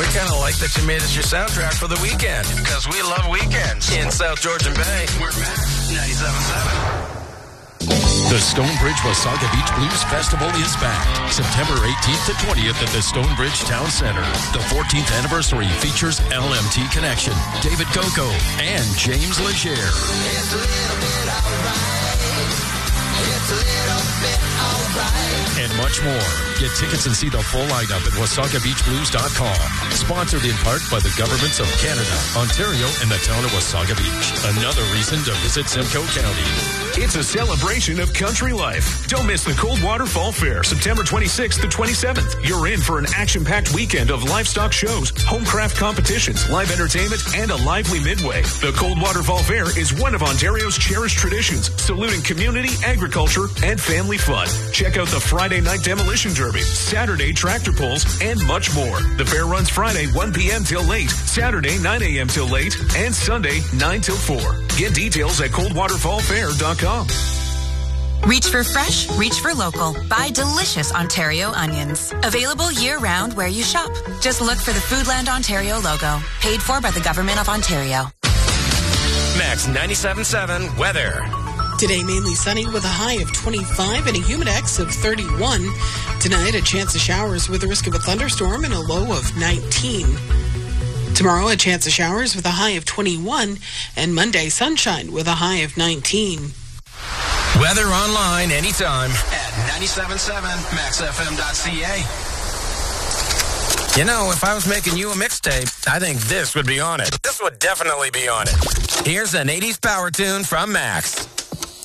kind of like that you made us your soundtrack for the weekend, because we love weekends in South Georgian Bay. We're Max 97.7. The Stonebridge Wasaga Beach Blues Festival is back. September 18th to 20th at the Stonebridge Town Center. The 14th anniversary features LMT Connection, David Coco, and James Legere. It's a little bit alright. It's a little bit alright. And much more. Get tickets and see the full lineup at WasagaBeachBlues.com. Sponsored in part by the governments of Canada, Ontario, and the town of Wasaga Beach. Another reason to visit Simcoe County. It's a celebration of country life. Don't miss the Coldwater Fall Fair, September 26th to 27th. You're in for an action-packed weekend of livestock shows, home craft competitions, live entertainment, and a lively midway. The Coldwater Fall Fair is one of Ontario's cherished traditions, saluting community, agriculture, and family fun. Check out the Friday night demolition derby, Saturday tractor pulls, and much more. The fair runs Friday 1 p.m. till late, Saturday 9 a.m. till late, and Sunday 9 till 4. Get details at coldwaterfallfair.com. Reach for fresh, reach for local. Buy delicious Ontario onions. Available year-round where you shop. Just look for the Foodland Ontario logo. Paid for by the Government of Ontario. Max 97.7 weather. Today, mainly sunny with a high of 25 and a humidex of 31. Tonight, a chance of showers with a risk of a thunderstorm and a low of 19. Tomorrow, a chance of showers with a high of 21. And Monday, sunshine with a high of 19. Weather online anytime at 97.7maxfm.ca. You know, if I was making you a mixtape, I think this would be on it. This would definitely be on it. Here's an 80s power tune from Max.